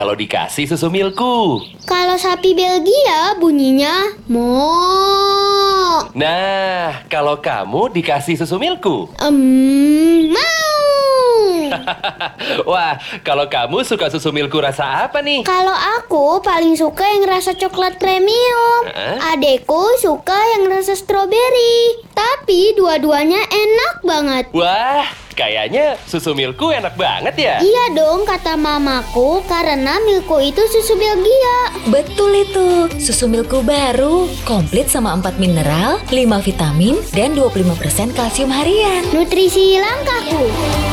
kalau dikasih susu Milku. Kalau sapi Belgia bunyinya mo. Nah, kalau kamu dikasih susu Milku. Mau. Wah, kalau kamu suka susu Milku rasa apa nih? Kalau aku paling suka yang rasa coklat premium. Adekku suka yang rasa stroberi. Tapi dua-duanya enak banget. Wah, kayaknya susu Milku enak banget ya? Iya dong, kata mamaku, karena Milku itu susu Belgia. Betul itu, susu Milku baru, komplit sama 4 mineral, 5 vitamin, dan 25% kalsium harian. Nutrisi langkahku.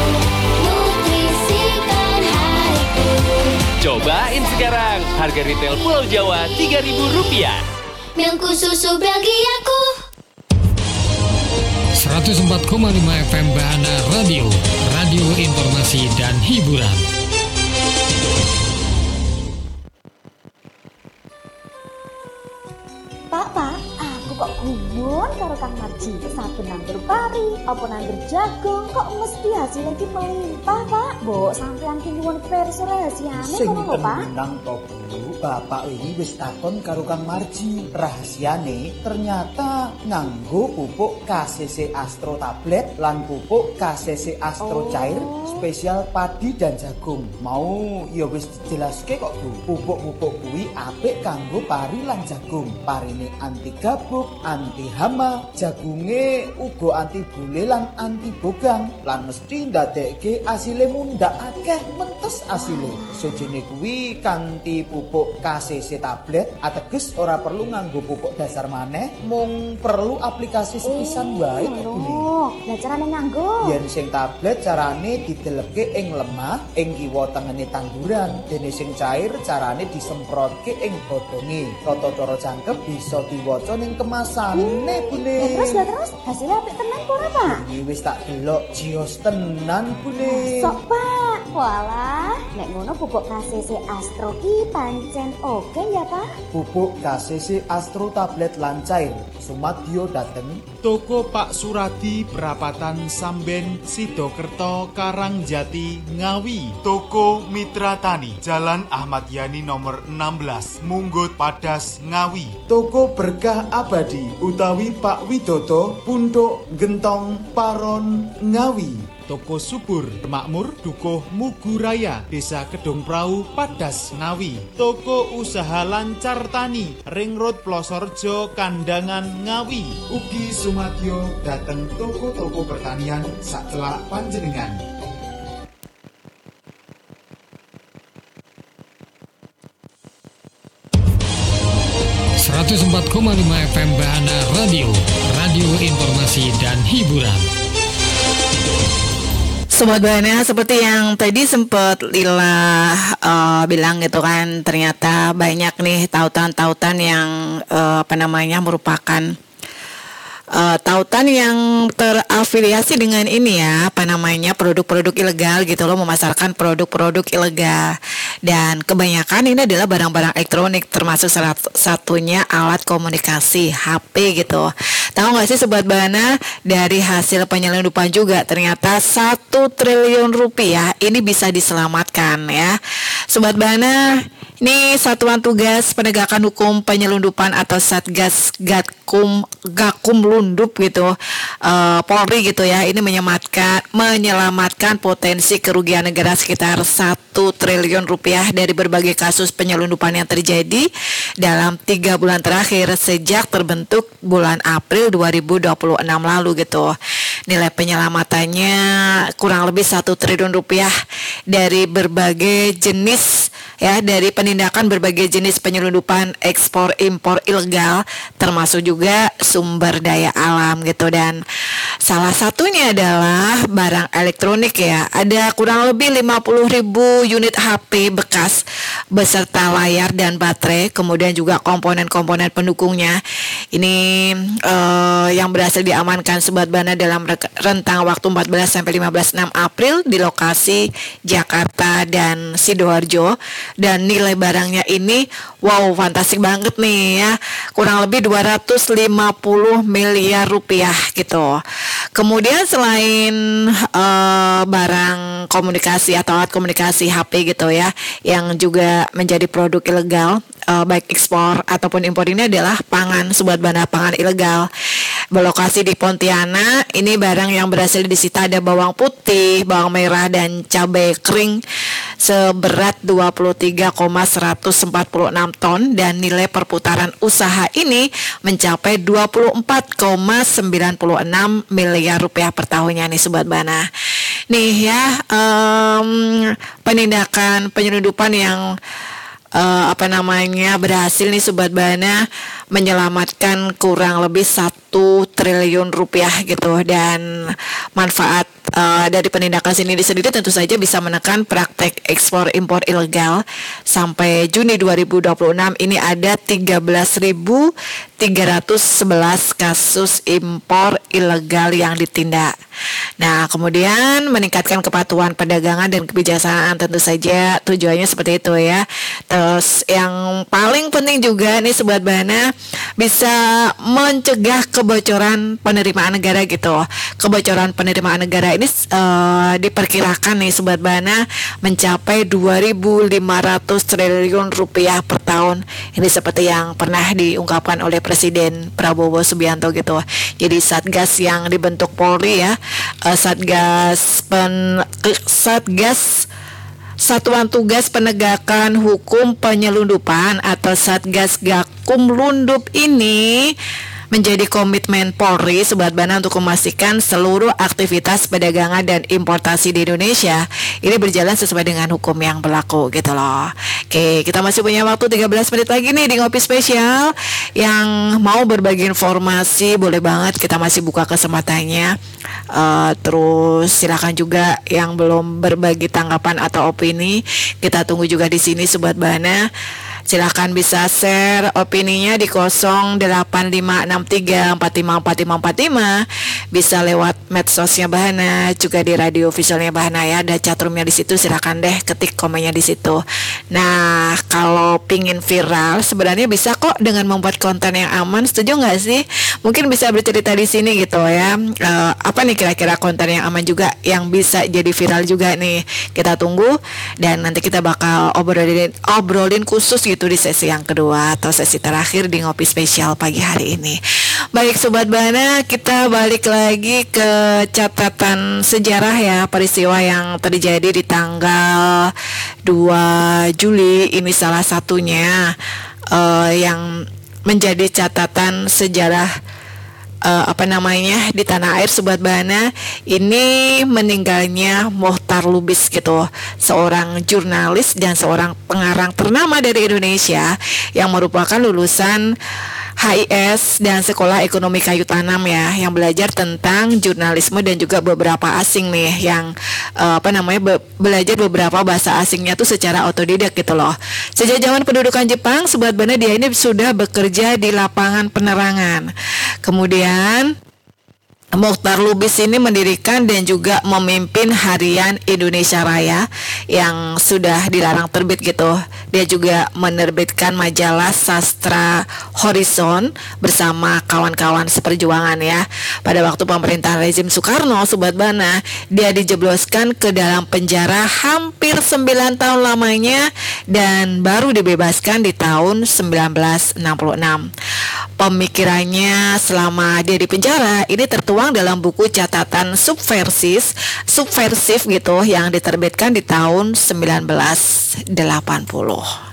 Cobain sekarang, harga retail Pulau Jawa Rp3.000. Milku susu Belgiaku. 104,5 FM Bahana Radio, radio informasi dan hiburan. Pak, aku kok gumun karo Kang Marji. Saben nandur pari, apa nandur jagung, kok mesti hasilnya ki melimpah, Pak. Mbok sampean ki nyuwun pirsa rahasiane ngono lho, Pak. Nang to, Bu. Bapak ini wis takon karo Kang Marji. Rahasiane ternyata nganggo pupuk KCC Astro tablet lan pupuk KCC Astro cair spesial padi dan jagung. Mau ya wis dijelaske kok, Bu. Pupuk-pupuk kuwi apik kanggo pari lan jagung. Parine anti gabuk, anti hama, jagunge uga anti bule lan anti bogang. Lan mesti ndadekke asile mundhak akeh mentes asile. Sejene kuwi kanthi pupuk KCC tablet ateges ora perlu nganggo pupuk dasar maneh, mung perlu aplikasi sepisan wae kok Bule. Lah carane nganggo? Yen sing tablet carane dideleke ing lemah, ing kiwa tengene tanduran. Dene sing cair carane disemprotke ing godhonge. Tata cara jangkep bisa diwaca ning kemasane Bule. Terus hasilnya apik tenan ora, Pak? Iki wis tak delok jios tenan Bule. Sok, Pak. Walah, nek ngono pupuk KCC Astro ki pancen oke ya, Pak? Pupuk KCC Astro tablet lan cair sumadyo dateng Toko Pak Suradi Perapatan Samben Sidokerto Karangjati Ngawi. Toko Mitra Tani Jalan Ahmad Yani nomor 16 Munggut Padas Ngawi. Toko Berkah Abadi utawi Pak Widodo Punduk Gentong Paron Ngawi. Toko Subur Makmur Dukuh Muguraya Desa Kedung Prau Padas Ngawi. Toko Usaha Lancar Tani Ring Road Plosorjo Kandangan Ngawi. Ugi sumadyo dateng toko-toko pertanian sacelak panjenengan. FM Bahana Radio, radio informasi dan hiburan. Sobat Bahana, seperti yang tadi sempat Lila bilang gitu kan, ternyata banyak nih tautan-tautan yang merupakan tautan yang terafiliasi dengan ini ya, produk-produk ilegal gitu loh, memasarkan produk-produk ilegal. Dan kebanyakan ini adalah barang-barang elektronik, termasuk salah satunya alat komunikasi, HP gitu. Tahu gak sih Sobat Bahana, dari hasil penyelundupan juga ternyata 1 triliun rupiah ini bisa diselamatkan ya. Sobat Bahana, ini Satuan Tugas Penegakan Hukum Penyelundupan atau Satgas Gakumlundup gitu, Polri gitu ya, ini menyelamatkan potensi kerugian negara sekitar 1 triliun rupiah dari berbagai kasus penyelundupan yang terjadi dalam 3 bulan terakhir sejak terbentuk bulan April 2026 lalu gitu. Nilai penyelamatannya kurang lebih 1 triliun rupiah dari berbagai jenis ya, dari penindakan berbagai jenis penyelundupan, ekspor impor ilegal, termasuk juga sumber daya alam gitu. Dan salah satunya adalah barang elektronik ya. Ada kurang lebih 50.000 unit HP bekas beserta layar dan baterai, kemudian juga komponen-komponen pendukungnya. Ini yang berhasil diamankan Sobat Bahana dalam rentang waktu 14 sampai 15 April di lokasi Jakarta dan Sidoarjo. dan nilai barangnya ini wow fantastik banget nih ya, kurang lebih 250 miliar rupiah gitu. Kemudian selain barang komunikasi atau alat komunikasi HP gitu ya, yang juga menjadi produk ilegal baik ekspor ataupun impor, ini adalah pangan, Sobat Bana, pangan ilegal. Berlokasi di Pontianak, ini barang yang berhasil disita ada bawang putih, bawang merah dan cabai kering seberat 23,146 ton dan nilai perputaran usaha ini mencapai 24,96 miliar rupiah per tahunnya nih Sobat Bana. Nih ya, penindakan penyelundupan yang berhasil nih Sobat Bana menyelamatkan kurang lebih 1 triliun rupiah gitu, dan manfaat dari penindakan ini sendiri tentu saja bisa menekan praktek ekspor impor ilegal. Sampai Juni 2026 ini ada 13.311 kasus impor ilegal yang ditindak. Nah, kemudian meningkatkan kepatuhan perdagangan dan kebijaksanaan, tentu saja tujuannya seperti itu ya. Terus yang paling penting juga nih Sobat Bana, bisa mencegah kebocoran penerimaan negara gitu. Kebocoran penerimaan negara ini diperkirakan nih Sobat Bana mencapai 2.500 triliun rupiah per tahun. Ini seperti yang pernah diungkapkan oleh Presiden Prabowo Subianto gitu. Jadi Satgas yang dibentuk Polri ya, Satgas Satuan Tugas Penegakan Hukum Penyelundupan atau Satgas Gakumlundup ini menjadi komitmen Polri Sobat Bana untuk memastikan seluruh aktivitas perdagangan dan importasi di Indonesia ini berjalan sesuai dengan hukum yang berlaku gitu loh. Oke, kita masih punya waktu 13 menit lagi nih di Ngopi Spesial. Yang mau berbagi informasi boleh banget, kita masih buka kesempatannya. Terus silakan juga yang belum berbagi tanggapan atau opini, kita tunggu juga di sini Sobat Bana. Silakan bisa share opininya di 085634545445, bisa lewat medsosnya Bahana, juga di radio visualnya Bahana ya, ada chatroomnya di situ. Silakan deh ketik komennya di situ. Nah, kalau pingin viral sebenarnya bisa kok dengan membuat konten yang aman. Setuju nggak sih? Mungkin bisa bercerita di sini gitu ya. Apa nih kira-kira konten yang aman juga yang bisa jadi viral juga nih? Kita tunggu dan nanti kita bakal obrolin khusus gitu di sesi yang kedua atau sesi terakhir di Ngopi Spesial pagi hari ini. Baik Sobat Bana, kita balik lagi ke catatan sejarah ya, peristiwa yang terjadi di tanggal 2 Juli ini salah satunya yang menjadi catatan sejarah di tanah air Sobat Bana. Ini meninggalnya Mohtar Lubis gitu, seorang jurnalis dan seorang pengarang ternama dari Indonesia yang merupakan lulusan HIS dan Sekolah Ekonomi Kayu Tanam ya, yang belajar tentang jurnalisme dan juga beberapa asing nih, yang belajar beberapa bahasa asingnya tuh secara otodidak gitu loh. Sejak zaman pendudukan Jepang Sobat Bana, dia ini sudah bekerja di lapangan penerangan. Kemudian Mohtar Lubis ini mendirikan dan juga memimpin Harian Indonesia Raya yang sudah dilarang terbit gitu. Dia juga menerbitkan majalah Sastra Horizon bersama kawan-kawan seperjuangan ya. Pada waktu pemerintahan rezim Soekarno Sobat Bana, dia dijebloskan ke dalam penjara hampir 9 tahun lamanya dan baru dibebaskan di tahun 1966. Pemikirannya selama dia di penjara ini tertuang dalam buku catatan subversif gitu yang diterbitkan di tahun 1980.